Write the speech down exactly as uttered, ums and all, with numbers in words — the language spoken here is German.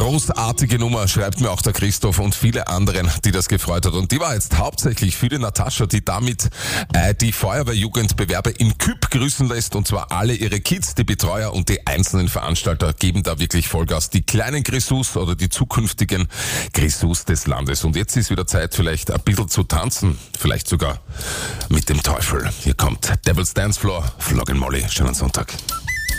Großartige Nummer, schreibt mir auch der Christoph und viele anderen, die das gefreut hat. Und die war jetzt hauptsächlich für die Natascha, die damit äh, die Feuerwehrjugendbewerber in Küpp grüßen lässt. Und zwar alle ihre Kids, die Betreuer und die einzelnen Veranstalter geben da wirklich Vollgas. Die kleinen Grissus oder die zukünftigen Grissus des Landes. Und jetzt ist wieder Zeit, vielleicht ein bisschen zu tanzen. Vielleicht sogar mit dem Teufel. Hier kommt Devil's Dance Floor, Flogging Molly. Schönen Sonntag.